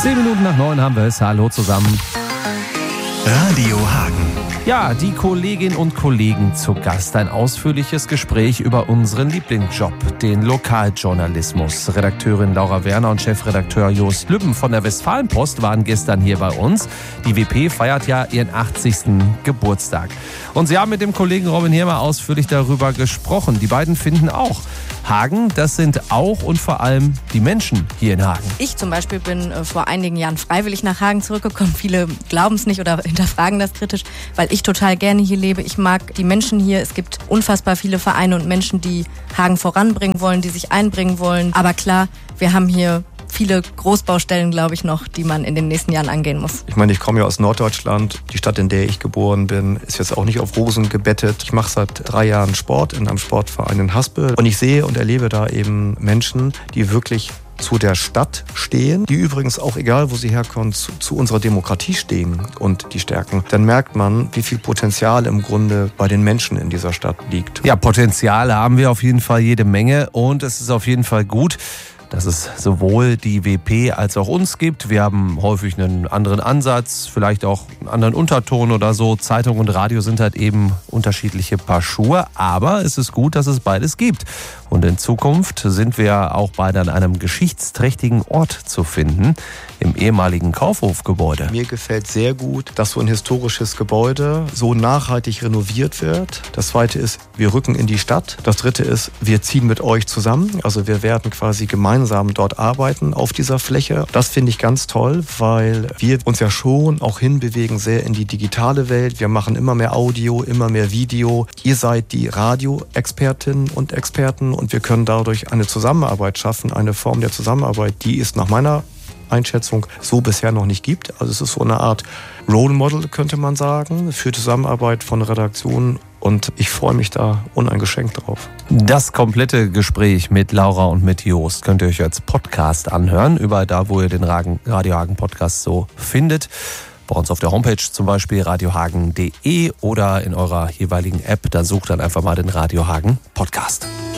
8:10 haben wir es. Hallo zusammen. Radio Hagen. Ja, die Kolleginnen und Kollegen zu Gast. Ein ausführliches Gespräch über unseren Lieblingsjob, den Lokaljournalismus. Redakteurin Laura Werner und Chefredakteur Jost Lübben von der Westfalenpost waren gestern hier bei uns. Die WP feiert ja ihren 80. Geburtstag. Und sie haben mit dem Kollegen Robin Hirmer ausführlich darüber gesprochen. Die beiden finden auch, Hagen, das sind auch und vor allem die Menschen hier in Hagen. Ich zum Beispiel bin vor einigen Jahren freiwillig nach Hagen zurückgekommen. Viele glauben es nicht oder hinterfragen das kritisch, weil ich total gerne hier lebe. Ich mag die Menschen hier. Es gibt unfassbar viele Vereine und Menschen, die Hagen voranbringen wollen, die sich einbringen wollen. Aber klar, wir haben hier viele Großbaustellen, glaube ich, noch, die man in den nächsten Jahren angehen muss. Ich meine, ich komme ja aus Norddeutschland. Die Stadt, in der ich geboren bin, ist jetzt auch nicht auf Rosen gebettet. Ich mache seit 3 Jahren Sport in einem Sportverein in Haspel. Und ich sehe und erlebe da eben Menschen, die wirklich zu der Stadt stehen, die übrigens auch, egal wo sie herkommen, zu unserer Demokratie stehen und die stärken. Dann merkt man, wie viel Potenzial im Grunde bei den Menschen in dieser Stadt liegt. Ja, Potenzial haben wir auf jeden Fall jede Menge und es ist auf jeden Fall gut, dass es sowohl die WP als auch uns gibt. Wir haben häufig einen anderen Ansatz, vielleicht auch einen anderen Unterton oder so. Zeitung und Radio sind halt eben unterschiedliche Paar Schuhe. Aber es ist gut, dass es beides gibt. Und in Zukunft sind wir auch beide an einem geschichtsträchtigen Ort zu finden, im ehemaligen Kaufhofgebäude. Mir gefällt sehr gut, dass so ein historisches Gebäude so nachhaltig renoviert wird. Das Zweite ist, wir rücken in die Stadt. Das Dritte ist, wir ziehen mit euch zusammen. Also wir werden quasi gemeinsam dort arbeiten auf dieser Fläche. Das finde ich ganz toll, weil wir uns ja schon auch hinbewegen sehr in die digitale Welt. Wir machen immer mehr Audio, immer mehr Video. Ihr seid die Radioexpertinnen und Experten und wir können dadurch eine Zusammenarbeit schaffen, eine Form der Zusammenarbeit, die ist nach meiner Einschätzung so bisher noch nicht gibt. Also es ist so eine Art Role Model, könnte man sagen, für Zusammenarbeit von Redaktionen. Und ich freue mich da uneingeschränkt drauf. Das komplette Gespräch mit Laura und mit Jost könnt ihr euch als Podcast anhören. Überall da, wo ihr den Radio Hagen Podcast so findet. Bei uns auf der Homepage zum Beispiel radiohagen.de oder in eurer jeweiligen App. Da sucht dann einfach mal den Radio Hagen Podcast.